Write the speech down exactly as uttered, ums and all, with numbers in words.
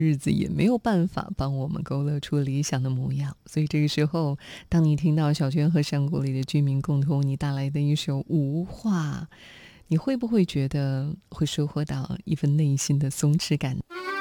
日子也没有办法帮我们勾勒出理想的模样。所以这个时候，当你听到小娟和山谷里的居民共同为你带来的一首无话，你会不会觉得会收获到一份内心的松弛感？